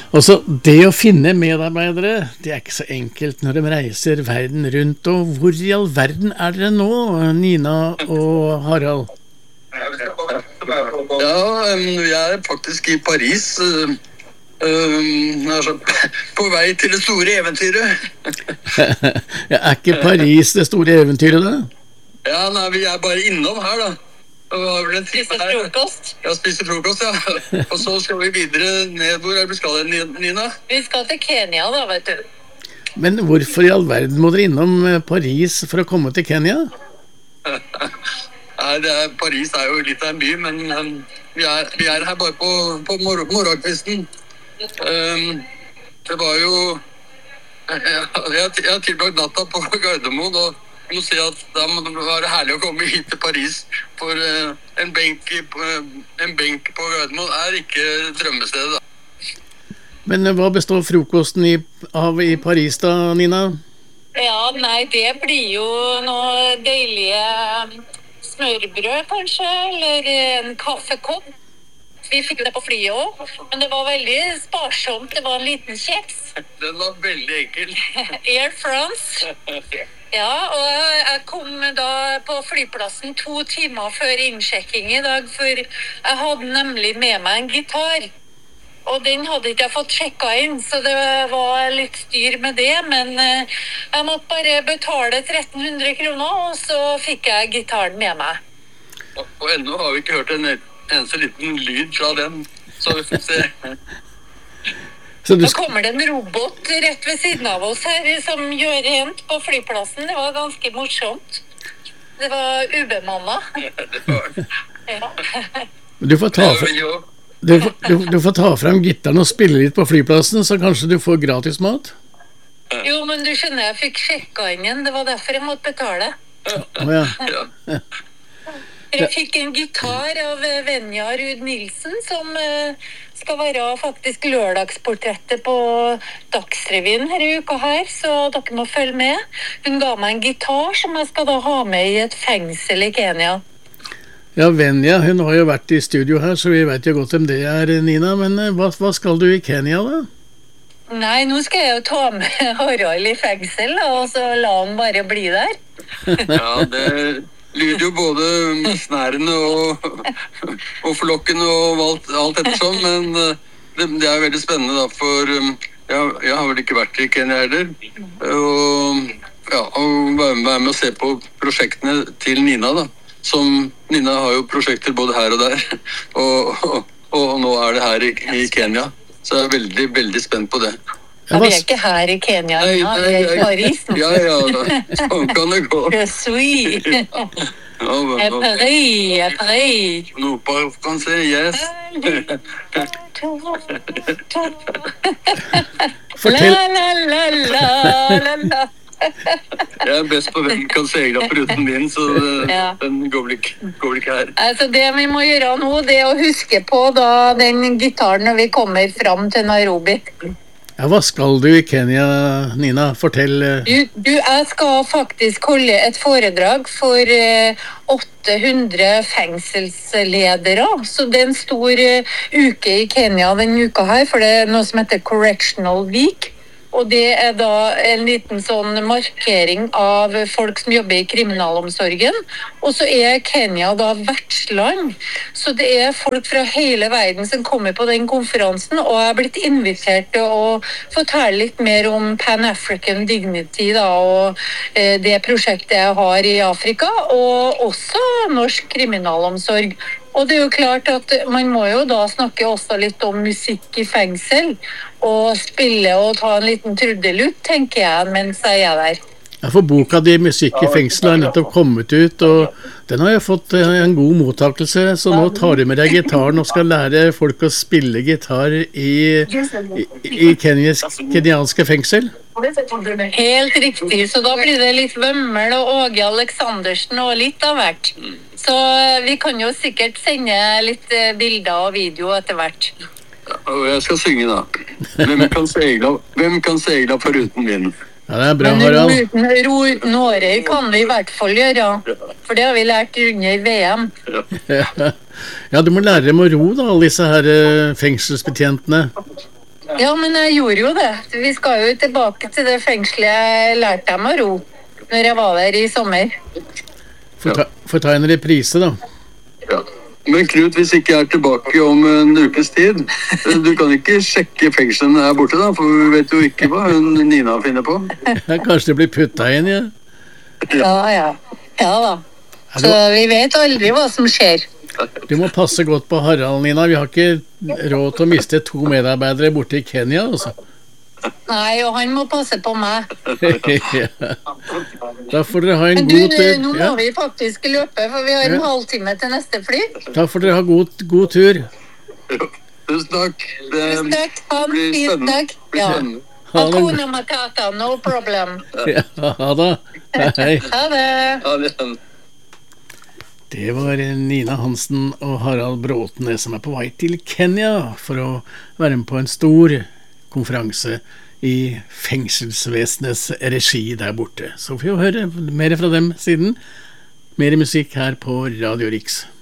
Altså, det å finne medarbeidere, det ikke så enkelt når de reiser verden rundt. Og hvor I all verden dere nå, Nina og Harald? Ja, vi faktisk I Paris. Altså, på vei til det store eventyret. Ja, ikke Paris det store eventyret da? Ja, nei, vi bare innom her da. Spise frokost. Ja, spise frokost, ja. Og så skal vi videre ned. Hvor vi skal Nina? Vi skal til Kenya da, vet du. Men hvorfor I all verden må dere innom Paris for å komme til Kenya? Nei, Paris jo litt av en by, men vi her bare på morgenkvisten. Det var jo... Jeg har tilbrakt natta på Gardermoen, og jeg må si at da må det være herlig å komme hit til Paris, for en benk på Gardermoen ikke drømmestedet da. Men hva består frokosten av I Paris da, Nina? Ja, nei, det blir jo noe deilige smørbrød kanskje, eller en kaffekopp. Vi fikk det på flyet også, men det var veldig sparsomt, det var en liten kjeks. Den var veldig enkel. Air France. Ja, og jeg kom da på flyplassen 2 timer før innsjekking I dag, for jeg hadde nemlig med meg en gitar. Og den hadde ikke jeg fått sjekket inn, så det var litt styr med det, men jeg måtte bare betale 1300 kroner, og så fikk jeg gitaren med meg. Og ennå har vi ikke hørt en eneste liten lyd fra den, så vi får se. Da kommer det en robot rett ved siden av oss her, som gjør rent på flyplassen. Det var ganske morsomt. Det var ubemannet. Ja. Du får ta frem gitaren og spille litt på flyplassen, så kanskje du får gratis mat? Jo, men du skjønner, jeg fikk sjekket inn igjen. Det var derfor jeg måtte betale. Ja. Jeg fikk en gitar av Venja Ruud Nilsen, som skal være faktisk lørdagsportrettet på Dagsrevyen her I uka her, så dere må følge med. Hun ga meg en gitar som jeg skal da ha med I et fengsel I Kenya. Ja, Venja, hun har jo vært I studio her, så vi vet jo godt om det Nina, men hva skal du I Kenya da? Nei, nå skal jeg jo ta med Harald I fengsel, og så la han bare bli der. Ja, det lyder jo både snærende og forlokkende og alt ettersom, men det veldig spennende da, for jeg har vel ikke vært I Kenya heller, og være med å se på prosjektene til Nina da, som Nina har jo prosjekter både her og der, og nå det her I Kenya, så jeg veldig, veldig spent på det. Ja, vi ikke her I Kenya, vi I Paris. Ja, sånn kan det gå. Sweet. Paris. Nous pas français, yes. La. Jeg best på hvem kan segle på ruten din, så den går vel ikke her. Altså det vi må gjøre nå, det å huske på da den gitaren når vi kommer fram til Nairobi. Ja, hva skal du I Kenya, Nina? Fortell. Jeg skal faktisk holde et foredrag for 800 fengselsledere. Så det en stor uke I Kenya denne uka her, for det noe som heter Correctional Week. Og det da en liten sånn markering av folk som jobber I kriminalomsorgen. Og så Kenya da vertsland. Så det folk fra hele verden som kommer på den konferansen, og jeg har blitt invitert til å fortelle litt mer om Pan-African Dignity da, og det prosjektet jeg har I Afrika, og også norsk kriminalomsorg. Og det jo klart at man må jo da snakke også litt om musikk I fengsel, og spille og ta en liten trudelutt, tenker jeg, mens jeg der. Ja, for boka di Musikk I fengsel har nettopp kommet ut, og den har jo fått en god mottakelse, så nå tar du med deg gitaren og skal lære folk å spille gitar I kenyanske fengsel. Helt riktig, så da blir det litt Vømmel og Åge Aleksandersen og litt av hvert. Så vi kan jo sikkert sende litt bilder og video etter hvert. Og jeg skal synge da. Hvem kan segle på ruten min? Ja, det bra, Harald. Ro uten årer kan vi I hvert fall gjøre, for det har vi lært under VM. Ja, du må lære dem å ro da, alle disse her fengselsbetjentene. Ja, men jeg gjorde jo det. Vi skal jo tilbake til det fengselet jeg lærte dem å ro når jeg var der i sommer. Får ta en reprise, da. Ja. Men Knut, hvis ikke jeg er tilbake om en ukes tid, du kan ikke sjekke fengslene her borte da, for vi vet jo ikke hva Nina finner på. Ja, kanskje det blir puttet inn, ja. Ja da. Så vi vet aldri hva som skjer. Du må passe godt på Harald, Nina. Vi har ikke råd til å miste 2 medarbeidere borte i Kenya, altså. Nei, og han må passe på meg. Ja. Da får dere ha en god tur. Nå må vi faktisk løpe, for vi har en halvtime til neste fly. Da får dere ha god tur. Tusen takk. Tusen takk. Ha en fin dag. Ja. Hakuna Matata, no problem. Ja, ha det. Hei. Ha det. Ha det. Det var Nina Hansen og Harald Bråtnes som på vei til Kenya for å være med på en stor konferanse i fengselsvesenets regi der borte. Så får vi høre mer fra dem siden. Mer musikk her på Radio Riks.